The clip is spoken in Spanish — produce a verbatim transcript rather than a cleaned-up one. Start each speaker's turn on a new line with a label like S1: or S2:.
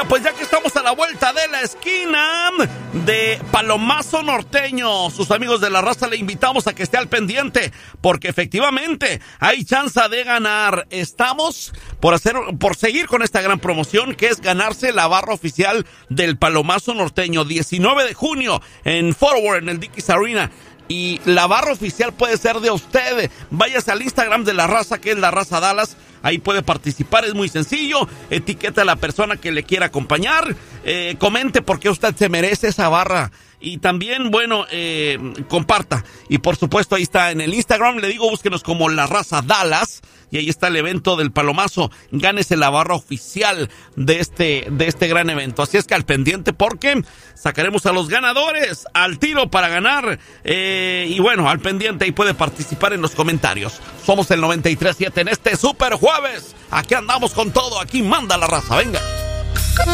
S1: pues ya que estamos a la vuelta de la esquina de Palomazo Norteño, sus amigos de la raza le invitamos a que esté al pendiente, porque efectivamente hay chance de ganar. Estamos por hacer, por seguir con esta gran promoción que es ganarse la barra oficial del Palomazo Norteño, diecinueve de junio en Fort Worth, en el Dickies Arena. Y la barra oficial puede ser de usted. Váyase al Instagram de la raza, que es la raza Dallas. Ahí puede participar, es muy sencillo. Etiqueta a la persona que le quiera acompañar. Eh, comente por qué usted se merece esa barra. Y también, bueno, eh, comparta. Y por supuesto, ahí está en el Instagram. Le digo, búsquenos como la raza Dallas. Y ahí está el evento del Palomazo. Gánese la barra oficial de este, de este gran evento. Así es que al pendiente, porque sacaremos a los ganadores al tiro para ganar. Eh, y bueno, al pendiente, ahí puede participar en los comentarios. Somos el noventa y tres punto siete en este Super Jueves. Aquí andamos con todo. Aquí manda la raza. Venga.